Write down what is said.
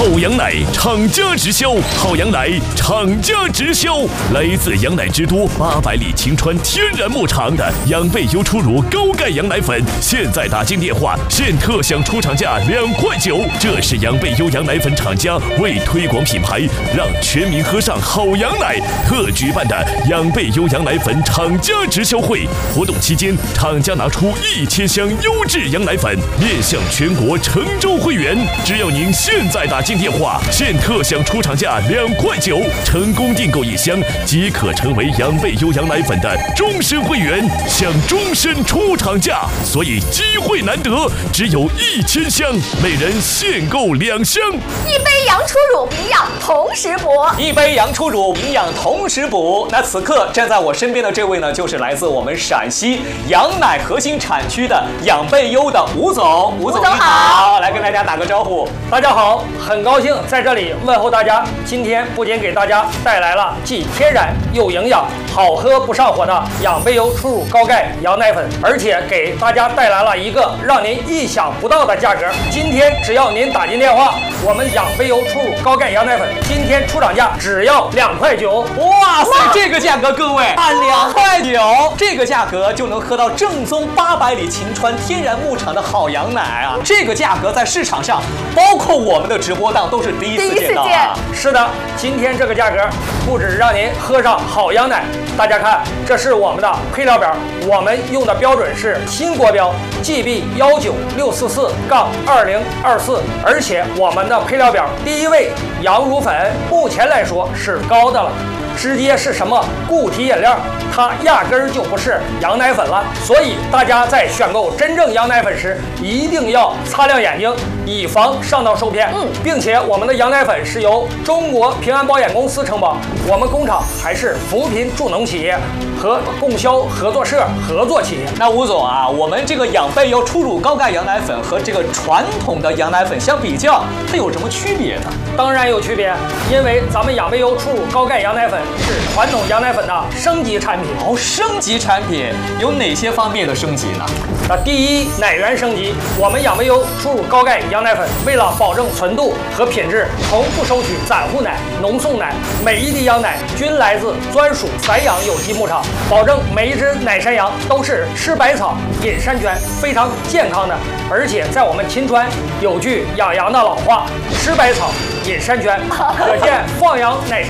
好羊奶厂家直销，好羊奶厂家直销，来自羊奶之都800里晴川天然牧场的养贝优初乳高钙羊奶粉，现在打进电话，现特享出厂价2块9。这是养贝优羊奶粉厂家为推广品牌，让全民喝上好羊奶特举办的养贝优羊奶粉厂家直销会。活动期间，厂家拿出1000箱优质羊奶粉，面向全国成州会员。只要您现在打进电话，现特享出厂价2块9，成功订购1箱即可成为养贝优羊奶粉的终身会员，享终身出厂价。所以机会难得，只有1000箱，每人限购2箱。 一杯羊初乳，营养同时补。 一杯羊初乳，营养同时补。那此刻站在我身边的这位呢，就是来自我们陕西羊奶核心产区的养贝优的吴总。吴总你好，来跟大家打个招呼。 大家好，很高兴在这里问候大家。今天不仅给大家带来了既天然又营养、好喝不上火的养贝优初乳高钙羊奶粉，而且给大家带来了一个让您意想不到的价格。今天只要您打进电话，我们养贝优初乳高钙羊奶粉今天出厂价只要2块9。 哇塞，这个价格各位按2块9，这个价格就能喝到正宗800里晴川天然牧场的好羊奶啊！这个价格在市场上，包括我们的直播档都是第一次见到啊！ 是的，今天这个价格不止让您喝上好羊奶，大家看，这是我们的配料表，我们用的标准是新国标 GB19644-2024，而且我们的配料表第一位羊乳粉，目前来说是高的了。直接是什么固体饮料，它压根儿就不是羊奶粉了。所以大家在选购真正羊奶粉时，一定要擦亮眼睛，以防上当受骗。并且我们的羊奶粉是由中国平安保险公司承保，我们工厂还是扶贫助农企业和供销合作社合作企业。 那吴总啊，我们这个养贝优初乳高钙羊奶粉和这个传统的羊奶粉相比较，它有什么区别呢？ 当然有区别，因为咱们养贝优初乳高钙羊奶粉是传统羊奶粉的升级产品。 哦，升级产品有哪些方面的升级呢？ 第一，奶源升级。我们养贝优初乳高钙羊奶粉为了保证纯度和品质，从不收取散户奶、浓送奶，每一滴羊奶均来自专属散养有机牧场，保证每一只奶山羊都是吃百草、饮山泉，非常健康的。而且在我们秦川有句养羊的老话：吃百草、饮山泉，可见放养奶山